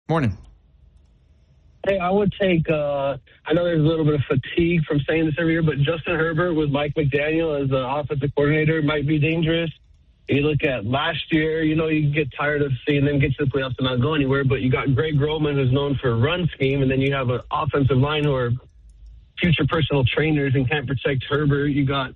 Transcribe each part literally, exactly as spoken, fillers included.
Morning. Hey, I would take, uh, I know there's a little bit of fatigue from saying this every year, but Justin Herbert with Mike McDaniel as the offensive coordinator might be dangerous. You look at last year, you know, you get tired of seeing them get to the playoffs and not go anywhere, but you got Greg Roman, who's known for a run scheme, and then you have an offensive line who are future personal trainers and can't protect Herbert. You got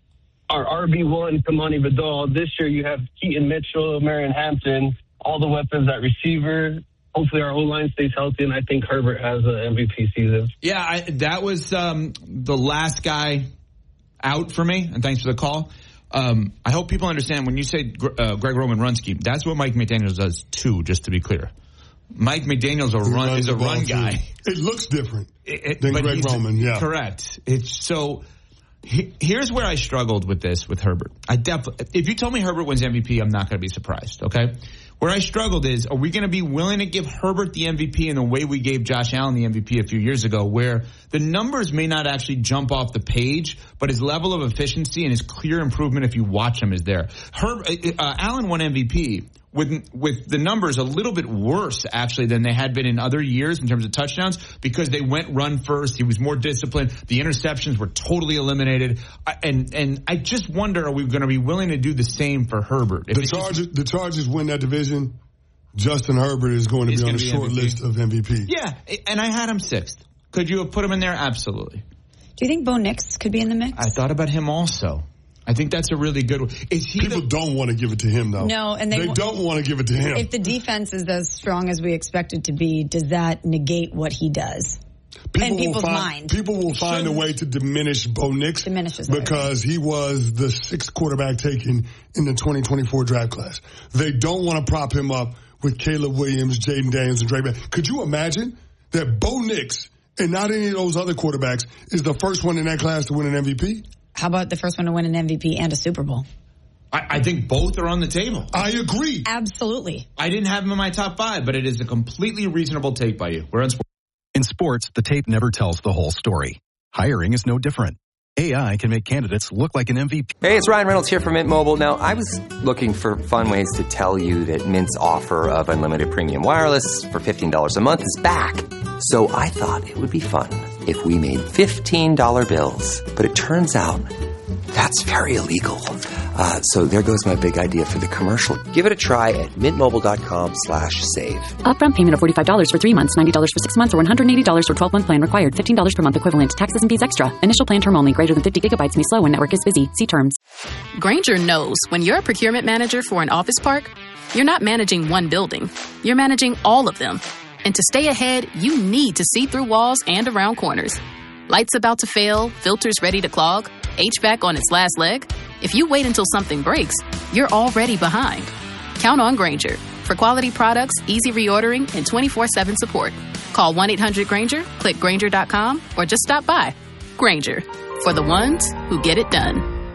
our R B one, Kamani Vidal. This year you have Keaton Mitchell, Marion Hampton, all the weapons at receiver. Hopefully our O-line stays healthy, and I think Herbert has an M V P season. Yeah, I, that was um, the last guy out for me, and thanks for the call. Um, I hope people understand when you say uh, Greg Roman run scheme, that's what Mike McDaniels does too, just to be clear. Mike McDaniels a run, is a run guy. It looks different it, it, than Greg Roman, yeah. Correct. It's so... He, here's where I struggled with this with Herbert. I definitely, if you told me Herbert wins M V P, I'm not going to be surprised, okay? Where I struggled is, are we going to be willing to give Herbert the M V P in the way we gave Josh Allen the M V P a few years ago, where the numbers may not actually jump off the page, but his level of efficiency and his clear improvement if you watch him is there. Herb, uh, Allen won M V P with with the numbers a little bit worse, actually, than they had been in other years in terms of touchdowns because they went run first. He was more disciplined. The interceptions were totally eliminated. I, and and I just wonder, are we going to be willing to do the same for Herbert? If the, Chargers, the Chargers win that division, Justin Herbert is going to be on the short M V P list of M V P. Yeah, and I had him sixth. Could you have put him in there? Absolutely. Do you think Bo Nix could be in the mix? I thought about him also. I think that's a really good one. Is he People the, don't want to give it to him, though. No, and they, they don't want to give it to him. If the defense is as strong as we expect it to be, does that negate what he does? People in people's will find, mind. People will find a way to diminish Bo Nix Diminishes because he was the sixth quarterback taken in the twenty twenty-four draft class. They don't want to prop him up with Caleb Williams, Jaden Daniels, and Dre Bay. Could you imagine that Bo Nix and not any of those other quarterbacks is the first one in that class to win an M V P? How about the first one to win an M V P and a Super Bowl? I, I think both are on the table. I agree. Absolutely. I didn't have him in my top five, but it is a completely reasonable take by you. We're on sports. In sports, the tape never tells the whole story. Hiring is no different. A I can make candidates look like an M V P. Hey, it's Ryan Reynolds here from Mint Mobile. Now, I was looking for fun ways to tell you that Mint's offer of unlimited premium wireless for fifteen dollars a month is back. So I thought it would be fun if we made fifteen dollar bills. But it turns out that's very illegal. Uh, so there goes my big idea for the commercial. Give it a try at mintmobile.com slash save. Upfront payment of forty-five dollars for three months, ninety dollars for six months, or one hundred eighty dollars for twelve-month plan required. fifteen dollars per month equivalent. Taxes and fees extra. Initial plan term only. Greater than fifty gigabytes may slow when network is busy. See terms. Grainger knows when you're a procurement manager for an office park, you're not managing one building. You're managing all of them. And to stay ahead, you need to see through walls and around corners. Lights about to fail, filters ready to clog, H V A C on its last leg. If you wait until something breaks, you're already behind. Count on Grainger for quality products, easy reordering, and twenty-four seven support. Call one eight hundred Grainger, click Grainger dot com, or just stop by. Grainger, for the ones who get it done.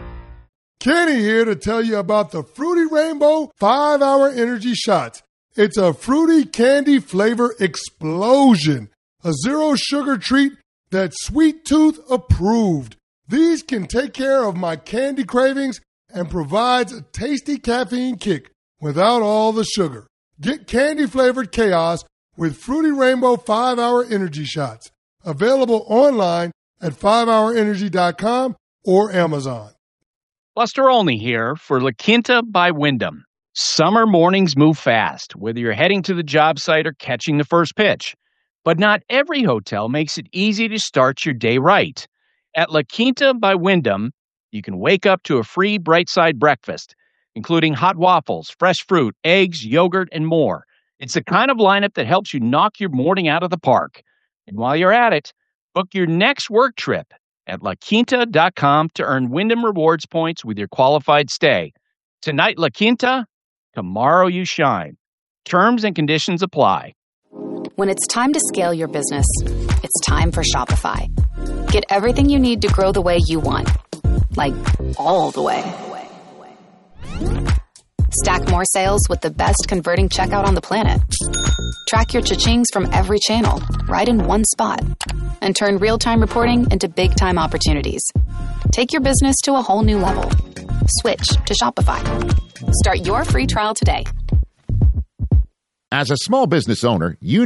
Kenny here to tell you about the Fruity Rainbow five hour Energy Shots. It's a fruity candy flavor explosion. A zero sugar treat that's Sweet Tooth approved. These can take care of my candy cravings and provides a tasty caffeine kick without all the sugar. Get candy-flavored chaos with Fruity Rainbow five hour Energy Shots. Available online at five hour energy dot com or Amazon. Buster Olney here for La Quinta by Wyndham. Summer mornings move fast, whether you're heading to the job site or catching the first pitch. But not every hotel makes it easy to start your day right. At La Quinta by Wyndham, you can wake up to a free Bright Side breakfast, including hot waffles, fresh fruit, eggs, yogurt, and more. It's the kind of lineup that helps you knock your morning out of the park. And while you're at it, book your next work trip at la quinta dot com to earn Wyndham Rewards points with your qualified stay. Tonight, La Quinta, tomorrow you shine. Terms and conditions apply. When it's time to scale your business, it's time for Shopify. Get everything you need to grow the way you want. Like, all the way. Stack more sales with the best converting checkout on the planet. Track your cha-chings from every channel, right in one spot. And turn real-time reporting into big-time opportunities. Take your business to a whole new level. Switch to Shopify. Start your free trial today. As a small business owner, you